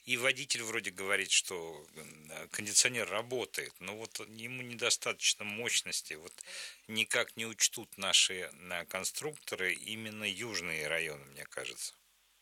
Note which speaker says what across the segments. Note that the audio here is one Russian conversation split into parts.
Speaker 1: и водитель вроде говорит, что кондиционер работает, но вот ему недостаточно мощности, вот никак не учтут наши конструкторы именно южные районы, мне кажется.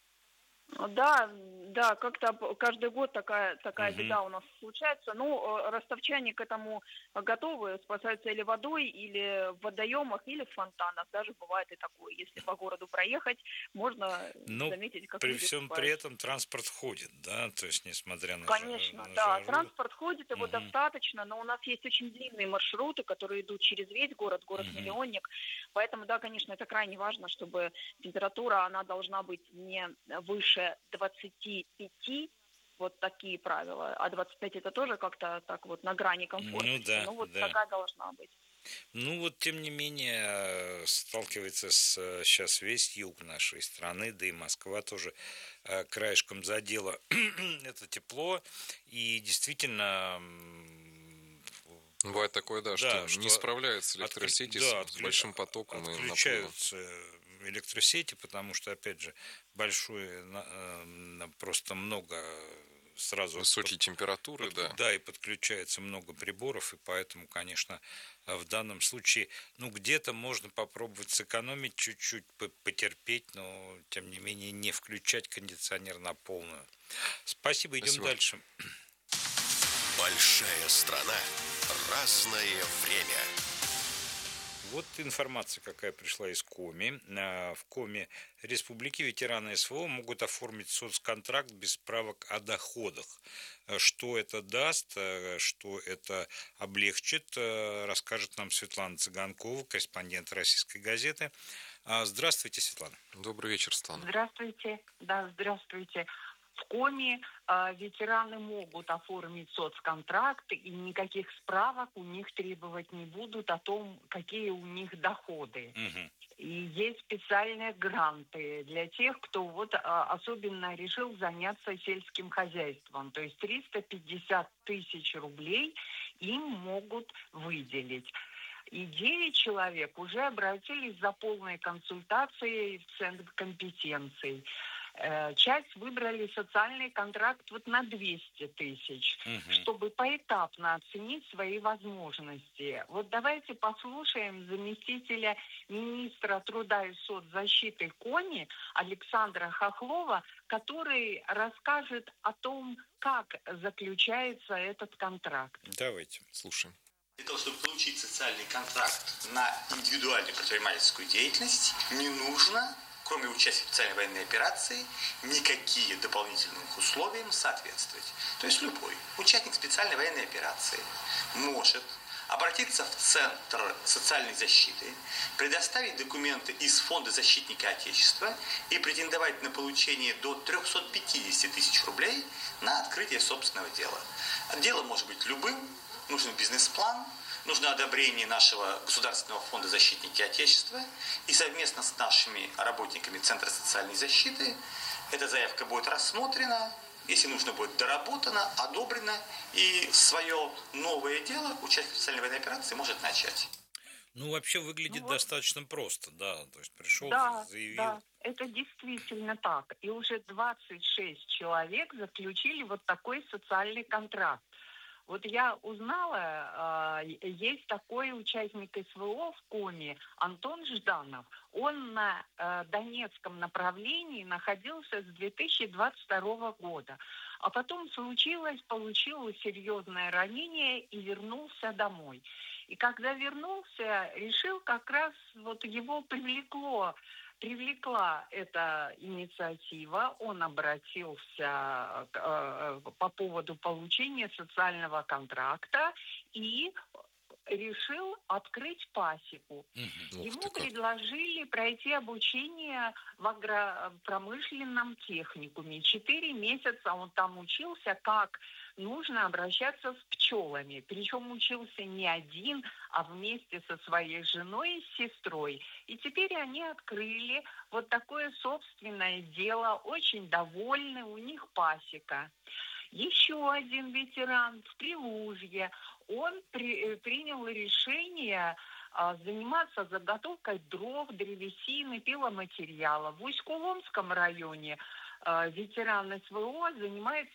Speaker 2: Да, да, как-то каждый год такая
Speaker 1: Мгм.
Speaker 2: беда у нас случается. Ну, ростовчане к этому готовы, спасаются или водой, или в водоемах, или в фонтанах. Даже бывает и такое. Если по городу проехать, можно
Speaker 1: Ну,
Speaker 2: заметить, как
Speaker 1: при
Speaker 2: люди
Speaker 1: всем при
Speaker 2: купаются.
Speaker 1: этом транспорт ходит, да, то есть несмотря на,
Speaker 2: Конечно,
Speaker 1: на
Speaker 2: да,
Speaker 1: жару.
Speaker 2: транспорт ходит, его
Speaker 1: Мгм.
Speaker 2: достаточно, но у нас есть очень длинные маршруты, которые идут через весь город,
Speaker 1: Мгм.
Speaker 2: город-миллионник. Поэтому, да, конечно, это крайне важно, чтобы температура, она должна быть не выше 25, вот такие правила, а 25 это тоже как-то так вот на грани
Speaker 1: Ну
Speaker 2: комфортности.
Speaker 1: да,
Speaker 2: Ну вот
Speaker 1: да.
Speaker 2: такая должна быть.
Speaker 1: Ну вот, тем не менее, сталкивается с сейчас весь юг нашей страны, да и Москва тоже краешком задела это тепло. И действительно,
Speaker 3: Бывает такое, да,
Speaker 1: да,
Speaker 3: что не
Speaker 1: что
Speaker 3: справляется электросети
Speaker 1: да,
Speaker 3: с большим потоком и наплывом.
Speaker 1: отключаются электросети, потому что, опять же, большое, просто много сразу
Speaker 3: Высокие температуры, да.
Speaker 1: да, и подключается много приборов, и поэтому, конечно, в данном случае, ну, где-то можно попробовать сэкономить чуть-чуть, потерпеть, но, тем не менее, не включать кондиционер на полную. Спасибо, идем
Speaker 3: Спасибо.
Speaker 1: дальше.
Speaker 4: Большая страна. Разное время.
Speaker 1: Вот информация, какая пришла из Коми. В Коми республики ветераны СВО могут оформить соцконтракт без справок о доходах. Что это даст, что это облегчит, расскажет нам Светлана Цыганкова, корреспондент «Российской газеты». Здравствуйте, Светлана.
Speaker 3: Добрый вечер, Светлана.
Speaker 5: Здравствуйте. Да, здравствуйте. В Коми ветераны могут оформить соцконтракт, и никаких справок у них требовать не будут о том, какие у них доходы.
Speaker 1: Мгм.
Speaker 5: И есть специальные гранты для тех, кто вот особенно решил заняться сельским хозяйством. То есть 350 тысяч рублей им могут выделить. И 9 человек уже обратились за полной консультацией в Центр компетенций. Часть выбрали социальный контракт вот на 200 тысяч,
Speaker 1: Мгм.
Speaker 5: чтобы поэтапно оценить свои возможности. Вот давайте послушаем заместителя министра труда и соцзащиты Коми Александра Хохлова, который расскажет о том, как заключается этот контракт.
Speaker 1: Давайте.
Speaker 3: Слушаем.
Speaker 6: Для того, чтобы получить социальный контракт на индивидуальную предпринимательскую деятельность, не нужно, кроме участия в специальной военной операции, никакие дополнительным условиям соответствовать. То есть любой участник специальной военной операции может обратиться в Центр социальной защиты, предоставить документы из Фонда защитника Отечества и претендовать на получение до 350 тысяч рублей на открытие собственного дела. Дело может быть любым. Нужен бизнес-план, нужно одобрение нашего Государственного фонда защитники Отечества, и совместно с нашими работниками Центра социальной защиты эта заявка будет рассмотрена, если нужно будет доработана, одобрена, и свое новое дело участник специальной военной операции может начать.
Speaker 1: Ну, вообще
Speaker 5: Ну
Speaker 1: выглядит
Speaker 5: вот,
Speaker 1: достаточно просто, да. То есть пришел,
Speaker 5: да,
Speaker 1: заявил.
Speaker 5: да, это действительно так. И уже 26 человек заключили вот такой социальный контракт. Вот я узнала, есть такой участник СВО в Коми, Антон Жданов. Он на Донецком направлении находился с 2022 года. А потом получил серьезное ранение и вернулся домой. И когда вернулся, решил как раз, вот его привлекла эта инициатива, он обратился по поводу получения социального контракта и решил открыть пасеку.
Speaker 3: Ух ты
Speaker 5: Ему
Speaker 3: как.
Speaker 5: предложили пройти обучение в агропромышленном техникуме. 4 месяца он там учился, как нужно обращаться с пчелами. Причем учился не один, а вместе со своей женой и сестрой. И теперь они открыли вот такое собственное дело, очень довольны, у них пасека. Еще один ветеран в Привужье, он принял решение заниматься заготовкой дров, древесины, пиломатериала. В Усть-Куломском районе ветеран СВО занимается